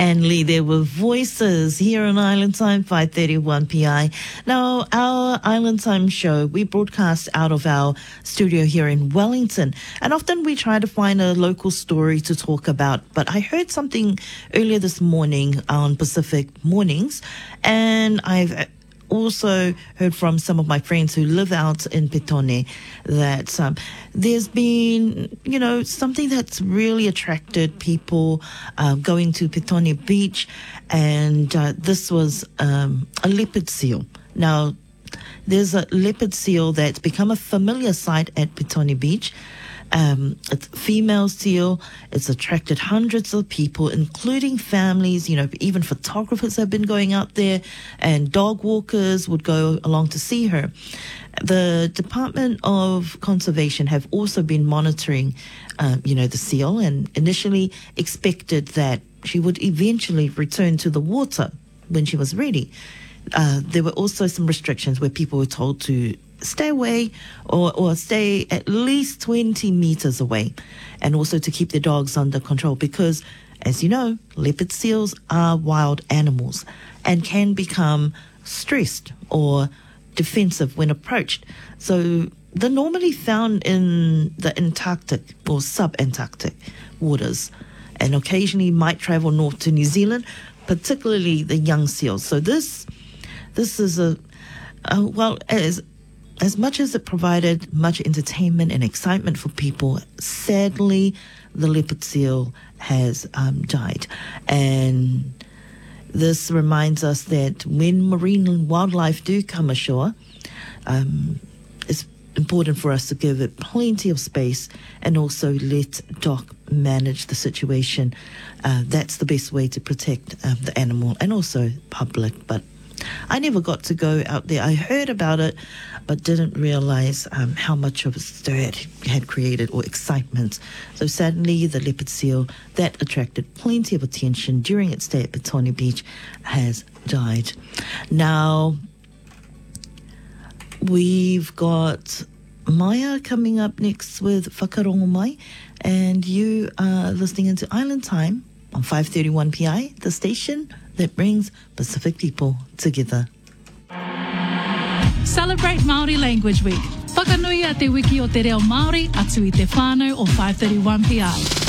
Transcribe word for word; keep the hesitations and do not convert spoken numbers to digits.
and Lee there were Voices here on Island Time, five thirty-one P I. Now, our Island Time show, we broadcast out of our studio here in Wellington, and often we try to find a local story to talk about, but I heard something earlier this morning on Pacific Mornings, and I've also heard from some of my friends who live out in Petone that um, there's been, you know, something that's really attracted people uh, going to Petone Beach, and uh, this was um, a leopard seal. Now, there's a leopard seal that's become a familiar sight at Petone Beach. Um, it's a female seal. It's attracted hundreds of people, including families. You know, even photographers have been going out there, and dog walkers would go along to see her. The Department of Conservation have also been monitoring, uh, you know, the seal, and initially expected that she would eventually return to the water when she was ready. Uh, there were also some restrictions where people were told to stay away or, or stay at least twenty meters away, and also to keep their dogs under control because, as you know, leopard seals are wild animals and can become stressed or defensive when approached. So they're normally found in the Antarctic or sub-Antarctic waters, and occasionally might travel north to New Zealand, particularly the young seals. So this this is a, uh, well, as As much as it provided much entertainment and excitement for people, sadly, the leopard seal has um, died. And this reminds us that when marine wildlife do come ashore, um, it's important for us to give it plenty of space and also let D O C manage the situation. Uh, that's the best way to protect um, the animal and also public. But I never got to go out there. I heard about it, but didn't realize um, how much of a stir it had created or excitement. So sadly, the leopard seal that attracted plenty of attention during its stay at Petone Beach has died. Now, we've got Maya coming up next with Whakarongo Mai, and you are listening into Island Time on five thirty-one P I, the station that brings Pacific people together. Celebrate Māori Language Week. Whakanui a te wiki o te reo Māori atu i te whānau o five thirty-one P I.